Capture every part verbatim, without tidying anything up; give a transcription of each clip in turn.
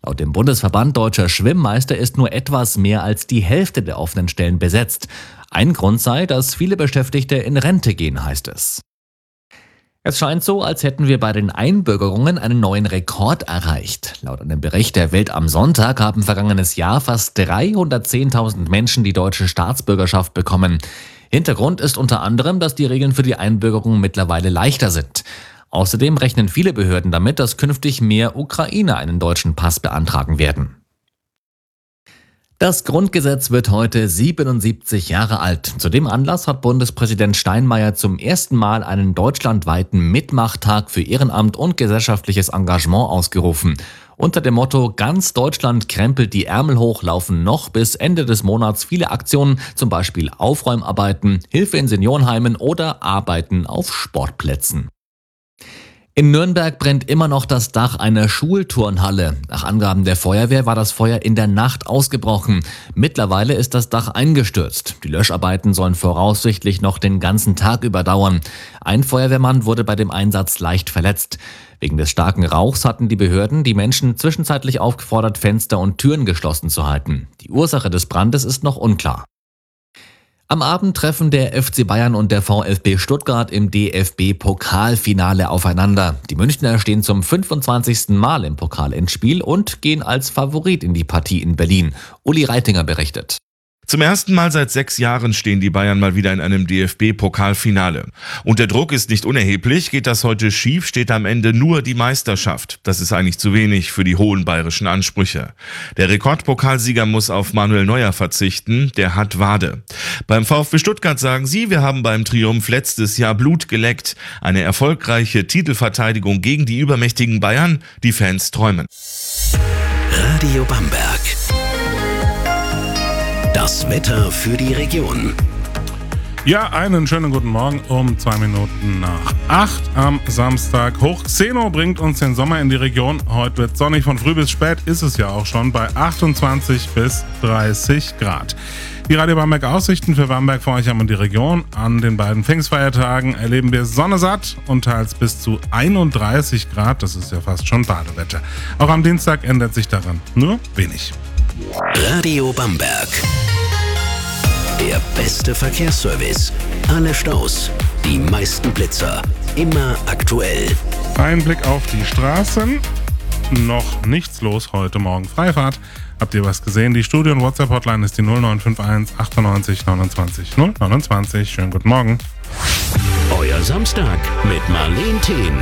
Laut dem Bundesverband Deutscher Schwimmmeister ist nur etwas mehr als die Hälfte der offenen Stellen besetzt. Ein Grund sei, dass viele Beschäftigte in Rente gehen, heißt es. Es scheint so, als hätten wir bei den Einbürgerungen einen neuen Rekord erreicht. Laut einem Bericht der Welt am Sonntag haben vergangenes Jahr fast dreihundertzehntausend Menschen die deutsche Staatsbürgerschaft bekommen. Hintergrund ist unter anderem, dass die Regeln für die Einbürgerung mittlerweile leichter sind. Außerdem rechnen viele Behörden damit, dass künftig mehr Ukrainer einen deutschen Pass beantragen werden. Das Grundgesetz wird heute siebenundsiebzig Jahre alt. Zu dem Anlass hat Bundespräsident Steinmeier zum ersten Mal einen deutschlandweiten Mitmachtag für Ehrenamt und gesellschaftliches Engagement ausgerufen. Unter dem Motto "Ganz Deutschland krempelt die Ärmel hoch" laufen noch bis Ende des Monats viele Aktionen, zum Beispiel Aufräumarbeiten, Hilfe in Seniorenheimen oder Arbeiten auf Sportplätzen. In Nürnberg brennt immer noch das Dach einer Schulturnhalle. Nach Angaben der Feuerwehr war das Feuer in der Nacht ausgebrochen. Mittlerweile ist das Dach eingestürzt. Die Löscharbeiten sollen voraussichtlich noch den ganzen Tag überdauern. Ein Feuerwehrmann wurde bei dem Einsatz leicht verletzt. Wegen des starken Rauchs hatten die Behörden die Menschen zwischenzeitlich aufgefordert, Fenster und Türen geschlossen zu halten. Die Ursache des Brandes ist noch unklar. Am Abend treffen der F C Bayern und der VfB Stuttgart im D F B-Pokalfinale aufeinander. Die Münchner stehen zum fünfundzwanzigsten Mal im Pokalendspiel und gehen als Favorit in die Partie in Berlin. Uli Reitinger berichtet. Zum ersten Mal seit sechs Jahren stehen die Bayern mal wieder in einem D F B-Pokalfinale. Und der Druck ist nicht unerheblich. Geht das heute schief, steht am Ende nur die Meisterschaft. Das ist eigentlich zu wenig für die hohen bayerischen Ansprüche. Der Rekordpokalsieger muss auf Manuel Neuer verzichten. Der hat Wade. Beim VfB Stuttgart sagen sie, wir haben beim Triumph letztes Jahr Blut geleckt. Eine erfolgreiche Titelverteidigung gegen die übermächtigen Bayern. Die Fans träumen. Radio Bamberg. Das Wetter für die Region. Ja, einen schönen guten Morgen um zwei Minuten nach acht am Samstag. Hochxeno bringt uns den Sommer in die Region. Heute wird sonnig, von früh bis spät ist es ja auch schon bei achtundzwanzig bis dreißig Grad. Die Radio Bamberg Aussichten für Bamberg, Forchheim und die Region. An den beiden Pfingstfeiertagen erleben wir Sonne satt und teils bis zu einunddreißig Grad. Das ist ja fast schon Badewetter. Auch am Dienstag ändert sich daran nur wenig. Radio Bamberg. Der beste Verkehrsservice. Alle Staus, die meisten Blitzer, immer aktuell. Ein Blick auf die Straßen. Noch nichts los heute Morgen. Freifahrt. Habt ihr was gesehen? Die Studio- und WhatsApp-Hotline ist die null neun fünf eins achtundneunzig neunundzwanzig null neunundzwanzig. Schönen guten Morgen. Euer Samstag mit Marleen Thien.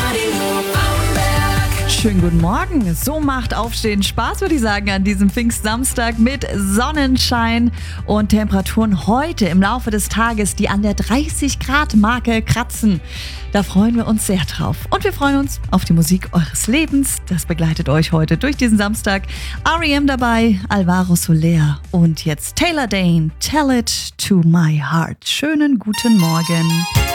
Schönen guten Morgen. So macht Aufstehen Spaß, würde ich sagen, an diesem Pfingstsamstag mit Sonnenschein und Temperaturen heute im Laufe des Tages, die an der dreißig Grad Marke kratzen. Da freuen wir uns sehr drauf. Und wir freuen uns auf die Musik eures Lebens. Das begleitet euch heute durch diesen Samstag. R E M dabei, Alvaro Soler und jetzt Taylor Dane, Tell It to My Heart. Schönen guten Morgen.